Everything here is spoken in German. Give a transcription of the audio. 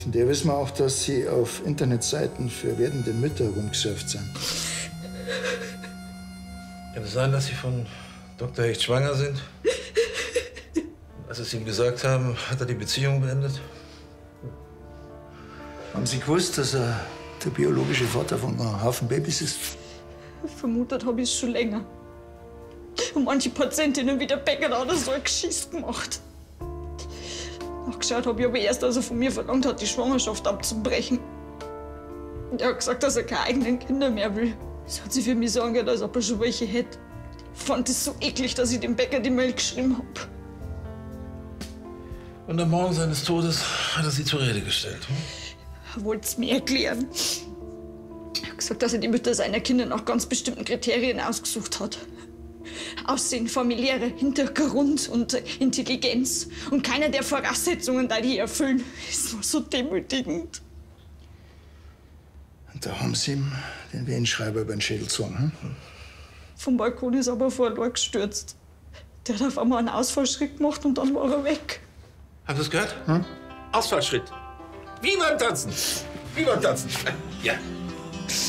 Von der wissen wir auch, dass Sie auf Internetseiten für werdende Mütter rumgesurft sind. Kann es sein, dass Sie von Dr. Hecht schwanger sind? Als Sie es ihm gesagt haben, hat er die Beziehung beendet? Haben Sie gewusst, dass er der biologische Vater von einem Haufen Babys ist? Vermutet habe ich es schon länger. Und manche Patientinnen wie der Bäcker hat so ein Geschiss gemacht. Nachgeschaut habe ich aber erst, als er von mir verlangt hat, die Schwangerschaft abzubrechen. Und er hat gesagt, dass er keine eigenen Kinder mehr will. Das hat sich für mich so angehört, als ob er schon welche hätte. Ich fand es so eklig, dass ich dem Bäcker die Mail geschrieben habe. Und am Morgen seines Todes hat er Sie zur Rede gestellt. Hm? Er wollte es mir erklären. Er hat gesagt, dass er die Mütter seiner Kinder nach ganz bestimmten Kriterien ausgesucht hat. Aussehen, familiäre Hintergrund und Intelligenz. Und keine der Voraussetzungen, die erfüllen. Es war so demütigend. Und da haben Sie ihm den Wehenschreiber über den Schädel gezogen. Hm? Vom Balkon ist aber vor Leute gestürzt. Der hat auf einmal einen Ausfallschritt gemacht und dann war er weg. Haben Sie das gehört? Hm? Ausfallschritt. Wie beim Tanzen. Wie beim Tanzen. Ja.